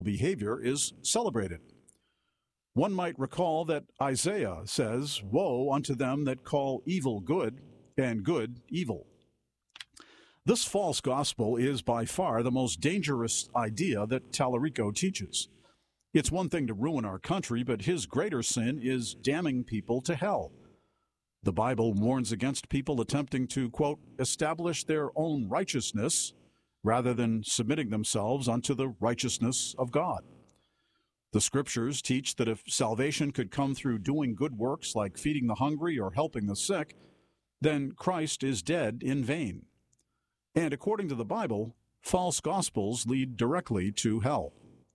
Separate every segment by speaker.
Speaker 1: behavior is celebrated. One might recall that Isaiah says, "Woe unto them that call evil good and good evil." This false gospel is by far the most dangerous idea that Tallarico teaches. It's one thing to ruin our country, but his greater sin is damning people to hell. The Bible warns against people attempting to, quote, establish their own righteousness rather than submitting themselves unto the righteousness of God. The Scriptures teach that if salvation could come through doing good works like feeding the hungry or helping the sick, then Christ is dead in vain. And according to the Bible, false gospels lead directly to hell.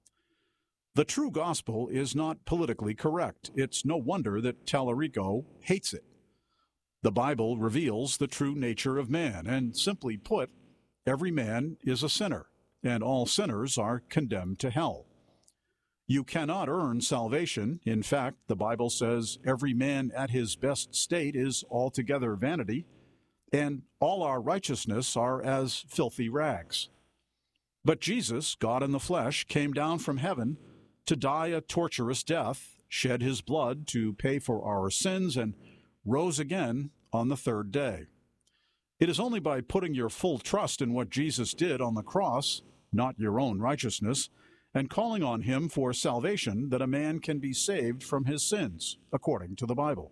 Speaker 1: The true gospel is not politically correct. It's no wonder that Tallarico hates it. The Bible reveals the true nature of man, and simply put, every man is a sinner, and all sinners are condemned to hell. You cannot earn salvation. In fact, the Bible says every man at his best state is altogether vanity, and all our righteousness are as filthy rags. But Jesus, God in the flesh, came down from heaven to die a torturous death, shed his blood to pay for our sins, and rose again on the third day. It is only by putting your full trust in what Jesus did on the cross, not your own righteousness, and calling on him for salvation that a man can be saved from his sins, according to the Bible.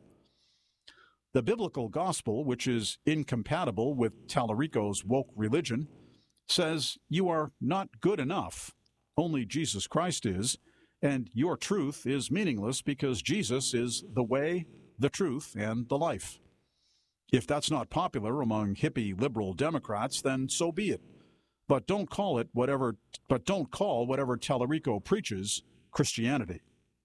Speaker 1: The biblical gospel, which is incompatible with Tallarico's woke religion, says you are not good enough. Only Jesus Christ is, and your truth is meaningless because Jesus is the way, the truth, and the life. If that's not popular among hippie liberal Democrats, then so be it. But don't call whatever Tallarico preaches Christianity.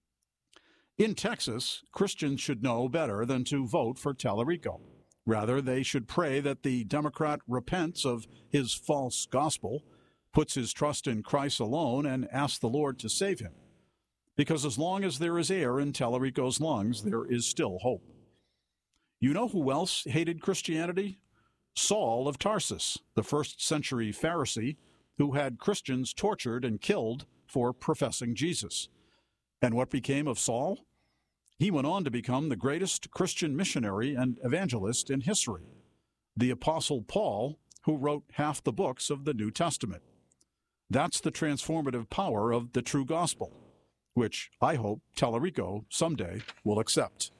Speaker 1: In Texas, Christians should know better than to vote for Tallarico. Rather, they should pray that the Democrat repents of his false gospel, puts his trust in Christ alone, and asks the Lord to save him. Because as long as there is air in Tallarico's lungs, there is still hope. You know who else hated Christianity? Saul of Tarsus, the first-century Pharisee who had Christians tortured and killed for professing Jesus. And what became of Saul? He went on to become the greatest Christian missionary and evangelist in history, the Apostle Paul, who wrote half the books of the New Testament. That's the transformative power of the true gospel, which I hope Tallarico someday will accept.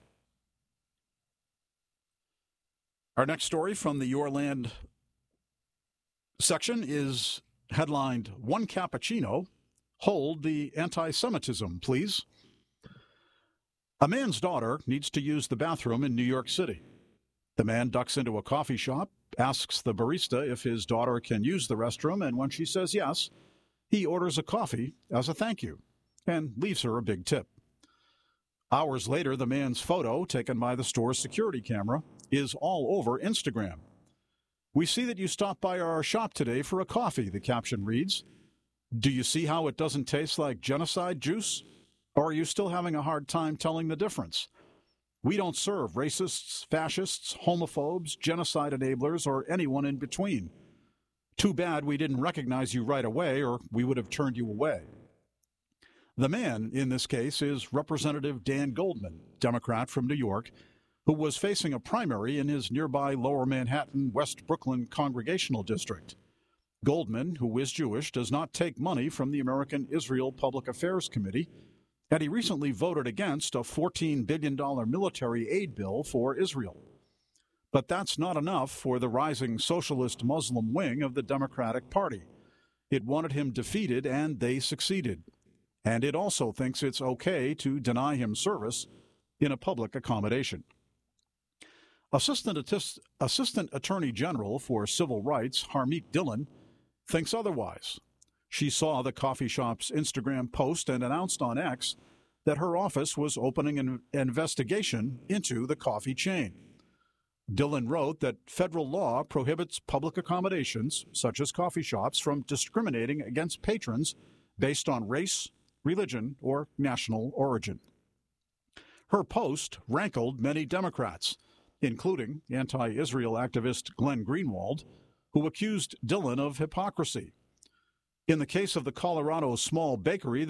Speaker 1: Our next story from the Your Land section is headlined, "One Cappuccino, Hold the Anti-Semitism, Please." A man's daughter needs to use the bathroom in New York City. The man ducks into a coffee shop, asks the barista if his daughter can use the restroom, and when she says yes, he orders a coffee as a thank you and leaves her a big tip. Hours later, the man's photo, taken by the store's security camera, is all over Instagram. "We see that you stopped by our shop today for a coffee," the caption reads. "Do you see how it doesn't taste like genocide juice? Or are you still having a hard time telling the difference? We don't serve racists, fascists, homophobes, genocide enablers, or anyone in between. Too bad we didn't recognize you right away, or we would have turned you away." The man in this case is Representative Dan Goldman, Democrat from New York, who was facing a primary in his nearby Lower Manhattan, West Brooklyn congregational district. Goldman, who is Jewish, does not take money from the American Israel Public Affairs Committee, and he recently voted against a $14 billion military aid bill for Israel. But that's not enough for the rising socialist Muslim wing of the Democratic Party. It wanted him defeated, and they succeeded. And it also thinks it's okay to deny him service in a public accommodation. Assistant Attorney General for Civil Rights, Harmeet Dillon, thinks otherwise. She saw the coffee shop's Instagram post and announced on X that her office was opening an investigation into the coffee chain. Dillon wrote that federal law prohibits public accommodations, such as coffee shops, from discriminating against patrons based on race, religion, or national origin. Her post rankled many Democrats, including anti-Israel activist Glenn Greenwald, who accused Dillon of hypocrisy. In the case of the Colorado small bakery,